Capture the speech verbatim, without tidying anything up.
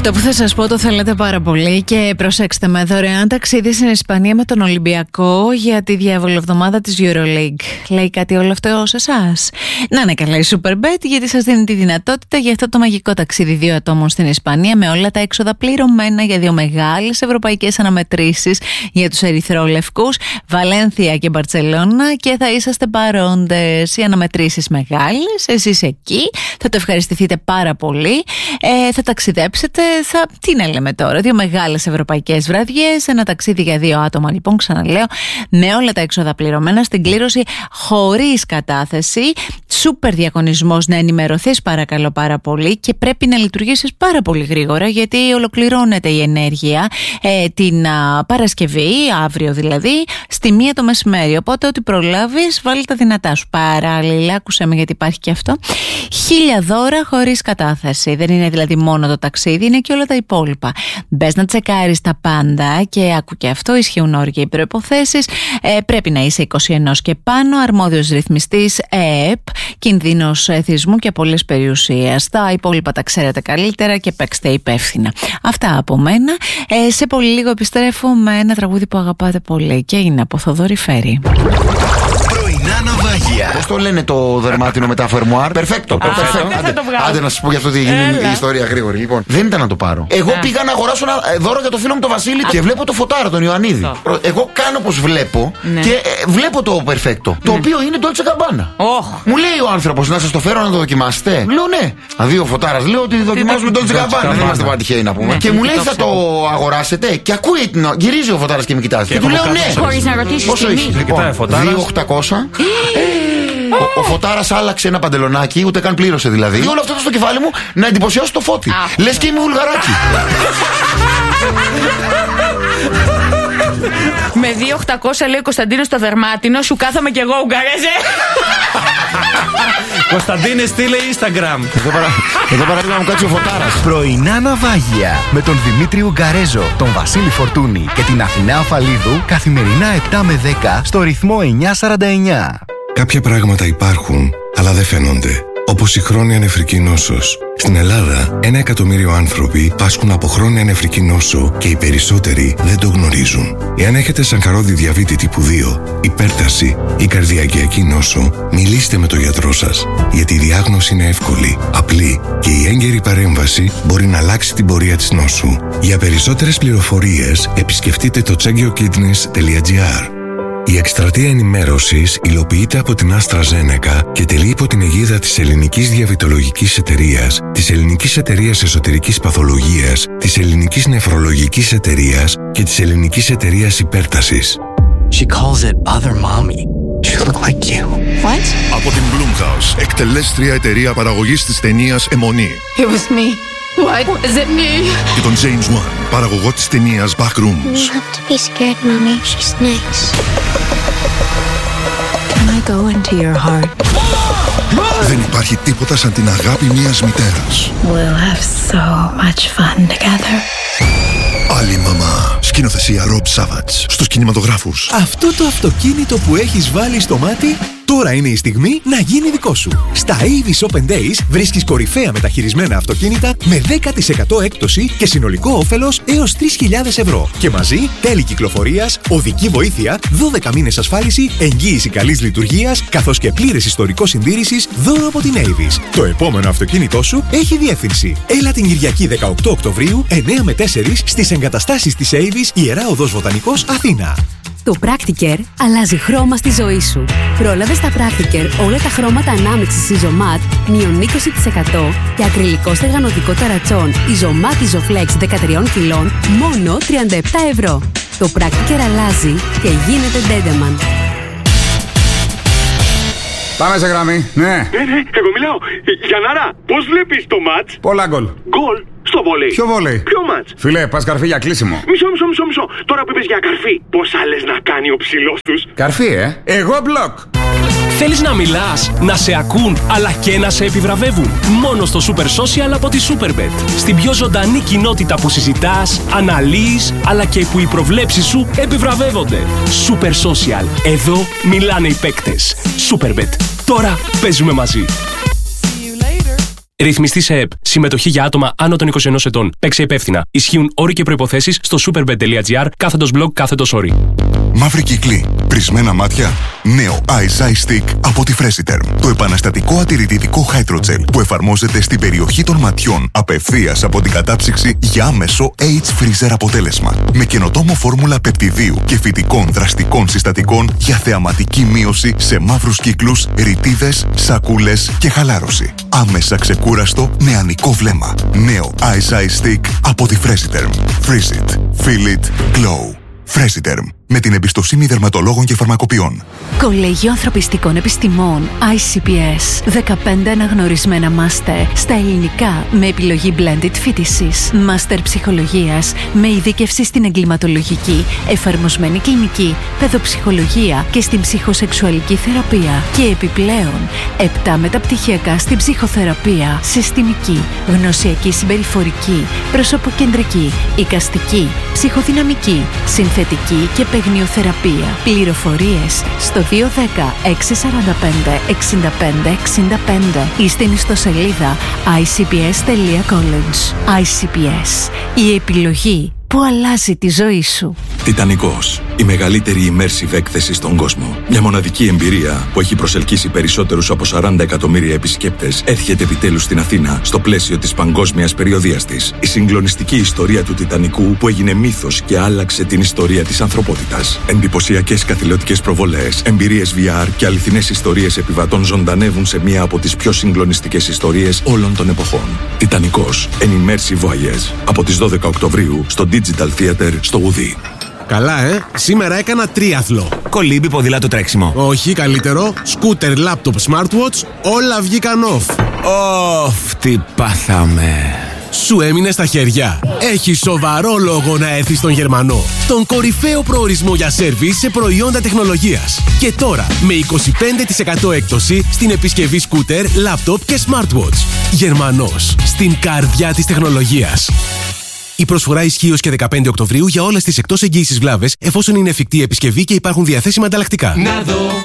Αυτό που θα σας πω το θέλετε πάρα πολύ και προσέξτε με, δωρεάν ταξίδι στην Ισπανία με τον Ολυμπιακό για τη διαβολοβδομάδα της EuroLeague. Λέει κάτι όλο αυτό σε εσάς? Να είναι καλά η Superbet, γιατί σας δίνει τη δυνατότητα για αυτό το μαγικό ταξίδι δύο ατόμων στην Ισπανία με όλα τα έξοδα πληρωμένα για δύο μεγάλες ευρωπαϊκές αναμετρήσεις για τους ερυθρόλευκους, Βαλένθια και Μπαρτσελώνα, και θα είσαστε παρόντες. Οι αναμετρήσεις μεγάλες, εσείς εκεί, θα το ευχαριστηθείτε πάρα πολύ, ε, θα ταξιδέψετε. Θα, τι να λέμε τώρα, δύο μεγάλες ευρωπαϊκές βραδιές, ένα ταξίδι για δύο άτομα λοιπόν, ξαναλέω, με όλα τα έξοδα πληρωμένα, στην κλήρωση χωρίς κατάθεση. Σούπερ διαγωνισμός, να ενημερωθείς παρακαλώ πάρα πολύ, και πρέπει να λειτουργήσεις πάρα πολύ γρήγορα, γιατί ολοκληρώνεται η ενέργεια ε, την α, Παρασκευή, αύριο δηλαδή, στη μία το μεσημέρι. Οπότε ό,τι προλάβεις, βάλει τα δυνατά σου. Παράλληλα, άκουσε με, γιατί υπάρχει και αυτό, χίλια δώρα χωρίς κατάθεση. Δεν είναι δηλαδή μόνο το ταξίδι, είναι και όλα τα υπόλοιπα. Μπες να τσεκάρεις τα πάντα, και άκου και αυτό, ισχύουν όροι και οι προϋποθέσεις. Ε, πρέπει να είσαι είκοσι ένα και πάνω, αρμόδιος ρυθμιστής ΕΕΠ, κινδύνος εθισμού και πολλές περιουσίες. Τα υπόλοιπα τα ξέρετε καλύτερα και παίξτε υπεύθυνα. Αυτά από μένα. Ε, σε πολύ λίγο επιστρέφω με ένα τραγούδι που αγαπάτε πολύ και είναι από Θοδωρή Φέρη. Πρωινά ναυάγια. Πώς το λένε το δερμάτινο μετά φερμουάρ? Περφέκτο. Άντε, άντε να σας πω για αυτό τι γίνει η ιστορία γρήγορη. Λοιπόν, δεν ήταν να το πάρω. Εγώ yeah. πήγα να αγοράσω ένα δώρο για το φίλο μου τον Βασίλη και βλέπω το φωτάρα, τον Ιωαννίδη. Oh. Εγώ κάνω πως βλέπω ναι. και ε, βλέπω το Περφέκτο. Ναι. Το οποίο είναι Dolce Gabbana. Oh. Μου λέει ο άνθρωπος, να σας το φέρω να το δοκιμάσετε. Λέω ναι. Αδύο φωτάρας, λέω ότι δοκιμάζουμε Dolce Gabbana. Δεν είμαστε πάντα τυχαίοι να πούμε. Και μου λέει θα το αγοράσετε και ακούει, γυρίζει ο φωτάρας και με κοιτάζει. Και του λέω ναι. Πόσο έχει? δύο χιλιάδες οκτακόσια. Ο, ο Φωτάρας άλλαξε ένα παντελονάκι, ούτε καν πλήρωσε δηλαδή. Και όλο αυτό στο κεφάλι μου να εντυπωσιάσω το Φώτη. Λες και είμαι βουλγαράκι. Με δύο χιλιάδες οκτακόσια λέει ο Κωνσταντίνος στο δερμάτινο, σου κάθομαι κι εγώ, Ουγγαρέζε. Κωνσταντίνε, στείλε Instagram. Εδώ, παρα... Εδώ παραπέμπει να μου κάτσει ο Φωτάρας. Πρωινά ναυάγια με τον Δημήτρη Ουγγαρέζο, τον Βασίλη Φορτούνη και την Αθηνά Αφαλίδου, καθημερινά επτά με δέκα στο ρυθμό εννιακόσια σαράντα εννιά. Κάποια πράγματα υπάρχουν, αλλά δεν φαίνονται. Όπως η χρόνια νεφρική νόσος. Στην Ελλάδα, ένα εκατομμύριο άνθρωποι πάσχουν από χρόνια νεφρική νόσο και οι περισσότεροι δεν το γνωρίζουν. Εάν έχετε σανκαρόδι διαβήτη τύπου δύο, υπέρταση ή καρδιακιακή νόσο, μιλήστε με τον γιατρό σας. Γιατί η διάγνωση είναι εύκολη, απλή και η έγκαιρη παρέμβαση μπορεί να αλλάξει την πορεία της νόσου. Για περισσότερες πληροφορίες, επισκεφτείτε το checkyourkidneys τελεία gr. Η εκστρατεία ενημέρωσης υλοποιείται από την AstraZeneca και τελεί υπό την αιγίδα της Ελληνικής Διαβητολογικής Εταιρείας, της Ελληνικής Εταιρείας Εσωτερικής Παθολογίας, της Ελληνικής Νεφρολογικής Εταιρείας και της Ελληνικής Εταιρείας Υπέρτασης. She calls it other mommy. You look like you. What? Από την Blumhouse, εκτελέστρια εταιρεία παραγωγής της ταινίας Αιμονή. It was me. What was it me? Και τον James Wan, παραγωγό της ταινίας Backrooms. You have to be scared, mommy. She's nice. Can I go into your heart? Δεν υπάρχει τίποτα σαν την αγάπη μιας μητέρας. We'll have so much fun together. Άλλη μαμά. Σκηνοθεσία Rob Savage. Στους κινηματογράφους. Αυτό το αυτοκίνητο που έχεις βάλει στο μάτι, τώρα είναι η στιγμή να γίνει δικό σου. Στα Avis Open Days βρίσκεις κορυφαία μεταχειρισμένα αυτοκίνητα με δέκα τοις εκατό έκπτωση και συνολικό όφελος έως τρεις χιλιάδες ευρώ. Και μαζί τέλη κυκλοφορίας, οδική βοήθεια, δώδεκα μήνες ασφάλιση, εγγύηση καλής λειτουργίας, καθώς και πλήρες ιστορικό συντήρησης, δώρο από την Avis. Το επόμενο αυτοκίνητό σου έχει διεύθυνση. Έλα την Κυριακή δεκαοκτώ Οκτωβρίου, εννιά με τέσσερα στις εγκαταστάσεις της Avis, Ιερά Οδός Βοτανικός, Αθήνα. Το Practicare αλλάζει χρώμα στη ζωή σου. Πρόλαβε στα Practicare όλα τα χρώματα ανάμειξης Isomat μείον είκοσι τοις εκατό και ακριλικό στεγανοτικό ταρατσόν Isomat Isoflex δεκατρία κιλών μόνο τριάντα επτά ευρώ. Το Practicare αλλάζει και γίνεται Dendaman. Πάμε σε γραμμή, ναι. Ναι, ναι, εγώ μιλάω. Γιαννάρα, πώς βλέπεις το μάτς? Πολλά γκολ. Γκολ? Στο βολέι. Ποιο βολέι? Ποιο μάτς? Φίλε, πας καρφί για κλείσιμο. Μισό, μισό, μισό, μισό. Τώρα που είπες για καρφί, πώς άλλες να κάνει ο ψηλός τους? Καρφί, ε. Εγώ μπλοκ. Θέλεις να μιλάς, να σε ακούν, αλλά και να σε επιβραβεύουν? Μόνο στο Super Social από τη Superbet. Στην πιο ζωντανή κοινότητα που συζητάς, αναλύεις, αλλά και που οι προβλέψεις σου επιβραβεύονται. Super Social. Εδώ μιλάνε οι παίκτες. Superbet. Τώρα παίζουμε μαζί. Ρυθμιστή σε ΕΠ. Συμμετοχή για άτομα άνω των είκοσι ενός ετών. Παίξε υπεύθυνα. Ισχύουν όροι και προϋποθέσεις στο superbet.gr κάθετος blog κάθετος όροι. Μαύρη κύκλη. Πρισμένα μάτια. Νέο Eyes Eye Stick από τη Freshiterm. Το επαναστατικό ατηρητικό Hydrogel που εφαρμόζεται στην περιοχή των ματιών απευθείας από την κατάψυξη για άμεσο Age Freezer αποτέλεσμα. Με καινοτόμο φόρμουλα πεπτιδίου και φυτικών δραστικών συστατικών για θεαματική μείωση σε μαύρους κύκλους, ρητίδες, σακούλες και χαλάρωση. Άμεσα ξεκούραστο νεανικό βλέμμα. Νέο Eyes Eye Stick από τη Freshiterm. Freeze it. Feel it. Glow. Freshiterm. Με την εμπιστοσύνη δερματολόγων και φαρμακοποιών. Κολέγιο Ανθρωπιστικών Επιστημών άι σι πι ες. δεκαπέντε αναγνωρισμένα μάστερ στα ελληνικά με επιλογή blended φοιτησης. Μάστερ ψυχολογίας με ειδίκευση στην εγκληματολογική, εφαρμοσμένη κλινική, παιδοψυχολογία και στην ψυχοσεξουαλική θεραπεία. Και επιπλέον, επτά μεταπτυχιακά στην ψυχοθεραπεία, συστημική, γνωσιακή συμπεριφορική, προσωποκεντρική, εικαστική, ψυχοδυναμική, συνθετική και παιγνιοθεραπεία. Πληροφορίες στο δύο ένα μηδέν έξι τέσσερα πέντε εξήντα πέντε εξήντα πέντε ή στην ιστοσελίδα άι σι πι ες τελεία college. άι σι πι ες. Η επιλογή που αλλάζει τη ζωή σου. Τιτανικός. Η μεγαλύτερη immersive έκθεση στον κόσμο. Μια μοναδική εμπειρία που έχει προσελκύσει περισσότερους από σαράντα εκατομμύρια επισκέπτες έρχεται επιτέλους στην Αθήνα στο πλαίσιο της παγκόσμιας περιοδείας της. Η συγκλονιστική ιστορία του Τιτανικού που έγινε μύθος και άλλαξε την ιστορία της ανθρωπότητας. Εντυπωσιακές καθηλωτικές προβολές, εμπειρίες βι αρ και αληθινές ιστορίες επιβατών ζωντανεύουν σε μία από τις πιο συγκλονιστικές ιστορίες όλων των εποχών. Τιτανικός. An immersive voyage. Από τις δώδεκα Οκτωβρίου στο Digital Theater στο Ουδί. Καλά, ε! Σήμερα έκανα τρίαθλο. Κολύμπι, ποδήλατο, τρέξιμο. Όχι, καλύτερο. Σκούτερ, λάπτοπ, smartwatch, όλα βγήκαν off. Ωφ, τι πάθαμε. Σου έμεινε στα χέρια. Έχει σοβαρό λόγο να έρθεις στον Γερμανό. Τον κορυφαίο προορισμό για σέρβις σε προϊόντα τεχνολογίας. Και τώρα με είκοσι πέντε τοις εκατό έκπτωση στην επισκευή σκούτερ, λάπτοπ και smartwatch. Γερμανός. Στην καρδιά της τεχνολογίας. Η προσφορά ισχύει ως και δεκαπέντε Οκτωβρίου για όλες τις εκτός εγγύησης βλάβες, εφόσον είναι εφικτή επισκευή και υπάρχουν διαθέσιμα ανταλλακτικά. Να δω